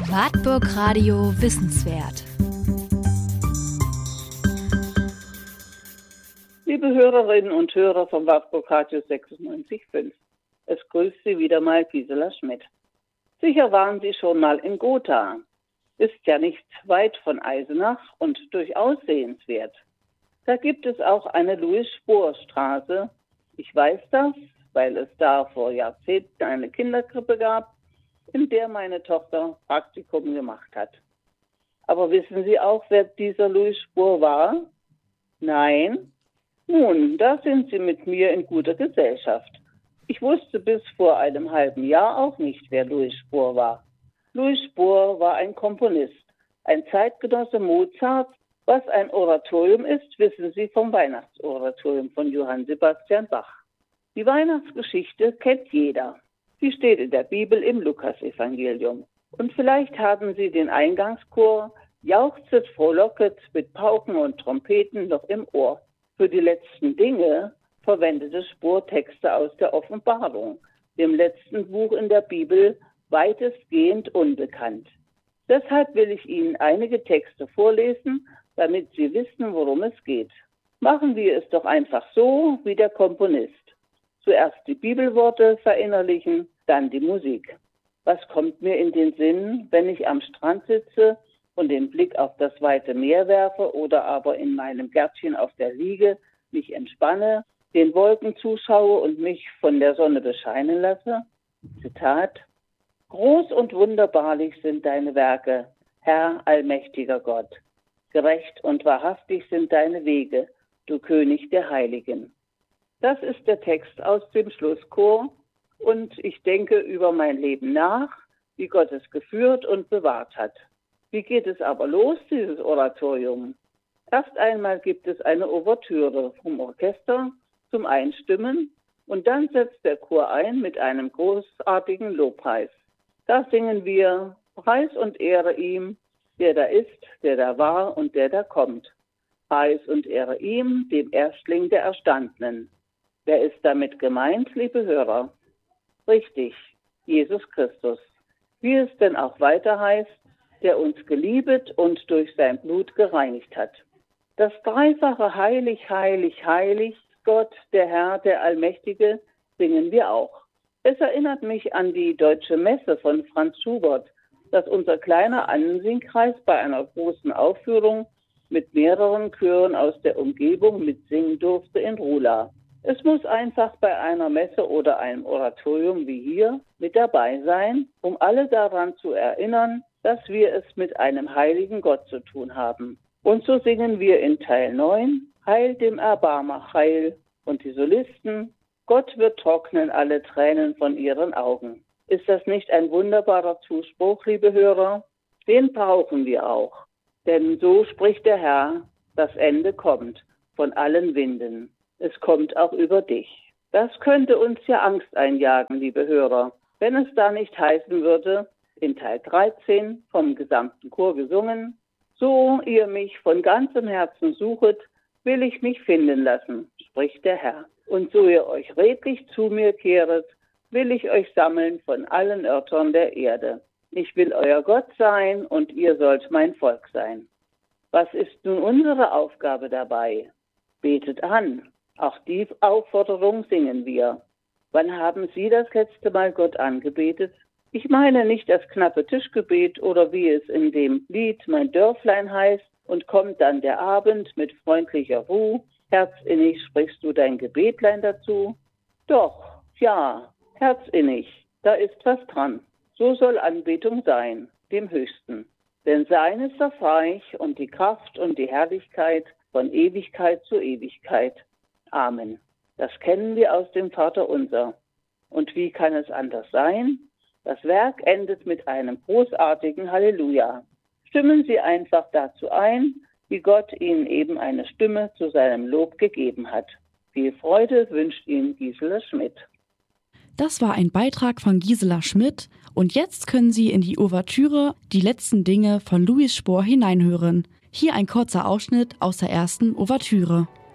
Wartburg Radio Wissenswert. Liebe Hörerinnen und Hörer vom Wartburg Radio 96.5, es grüßt Sie wieder mal Gisela Schmidt. Sicher waren Sie schon mal in Gotha. Ist ja nicht weit von Eisenach und durchaus sehenswert. Da gibt es auch eine Louis-Spohr-Straße. Ich weiß das, weil es da vor Jahrzehnten eine Kinderkrippe gab, in der meine Tochter Praktikum gemacht hat. Aber wissen Sie auch, wer dieser Louis Spohr war? Nein? Nun, da sind Sie mit mir in guter Gesellschaft. Ich wusste bis vor einem halben Jahr auch nicht, wer Louis Spohr war. Louis Spohr war ein Komponist, ein Zeitgenosse Mozarts. Was ein Oratorium ist, wissen Sie vom Weihnachtsoratorium von Johann Sebastian Bach. Die Weihnachtsgeschichte kennt jeder. Sie steht in der Bibel im Lukasevangelium. Und vielleicht haben Sie den Eingangschor Jauchzet, frohlocket mit Pauken und Trompeten noch im Ohr. Für die letzten Dinge verwendete Spohr Texte aus der Offenbarung, dem letzten Buch in der Bibel, weitestgehend unbekannt. Deshalb will ich Ihnen einige Texte vorlesen, damit Sie wissen, worum es geht. Machen wir es doch einfach so wie der Komponist. Zuerst die Bibelworte verinnerlichen, dann die Musik. Was kommt mir in den Sinn, wenn ich am Strand sitze und den Blick auf das weite Meer werfe oder aber in meinem Gärtchen auf der Liege mich entspanne, den Wolken zuschaue und mich von der Sonne bescheinen lasse? Zitat: Groß und wunderbarlich sind deine Werke, Herr allmächtiger Gott. Gerecht und wahrhaftig sind deine Wege, du König der Heiligen. Das ist der Text aus dem Schlusschor und ich denke über mein Leben nach, wie Gott es geführt und bewahrt hat. Wie geht es aber los, dieses Oratorium? Erst einmal gibt es eine Ouvertüre vom Orchester zum Einstimmen und dann setzt der Chor ein mit einem großartigen Lobpreis. Da singen wir Preis und Ehre ihm, der da ist, der da war und der da kommt. Preis und Ehre ihm, dem Erstling der Erstandenen. Wer ist damit gemeint, liebe Hörer? Richtig, Jesus Christus. Wie es denn auch weiter heißt, der uns geliebet und durch sein Blut gereinigt hat. Das dreifache Heilig, Heilig, Heilig, Gott, der Herr, der Allmächtige, singen wir auch. Es erinnert mich an die Deutsche Messe von Franz Schubert, dass unser kleiner Ansingkreis bei einer großen Aufführung mit mehreren Chören aus der Umgebung mitsingen durfte in Rula. Es muss einfach bei einer Messe oder einem Oratorium wie hier mit dabei sein, um alle daran zu erinnern, dass wir es mit einem heiligen Gott zu tun haben. Und so singen wir in Teil 9, Heil dem Erbarmer, Heil. Und die Solisten, Gott wird trocknen alle Tränen von ihren Augen. Ist das nicht ein wunderbarer Zuspruch, liebe Hörer? Den brauchen wir auch. Denn so spricht der Herr, das Ende kommt von allen Winden. Es kommt auch über dich. Das könnte uns ja Angst einjagen, liebe Hörer, wenn es da nicht heißen würde, in Teil 13 vom gesamten Chor gesungen, so ihr mich von ganzem Herzen suchet, will ich mich finden lassen, spricht der Herr. Und so ihr euch redlich zu mir kehret, will ich euch sammeln von allen Örtern der Erde. Ich will euer Gott sein und ihr sollt mein Volk sein. Was ist nun unsere Aufgabe dabei? Betet an. Auch die Aufforderung singen wir. Wann haben Sie das letzte Mal Gott angebetet? Ich meine nicht das knappe Tischgebet oder wie es in dem Lied Mein Dörflein heißt und kommt dann der Abend mit freundlicher Ruhe. Herzinnig sprichst du dein Gebetlein dazu? Doch, ja, herzinnig, da ist was dran. So soll Anbetung sein, dem Höchsten. Denn sein ist das Reich und die Kraft und die Herrlichkeit von Ewigkeit zu Ewigkeit. Amen. Das kennen wir aus dem Vaterunser. Und wie kann es anders sein? Das Werk endet mit einem großartigen Halleluja. Stimmen Sie einfach dazu ein, wie Gott Ihnen eben eine Stimme zu seinem Lob gegeben hat. Viel Freude wünscht Ihnen Gisela Schmidt. Das war ein Beitrag von Gisela Schmidt und jetzt können Sie in die Ouvertüre Die letzten Dinge von Louis Spohr hineinhören. Hier ein kurzer Ausschnitt aus der ersten Ouvertüre.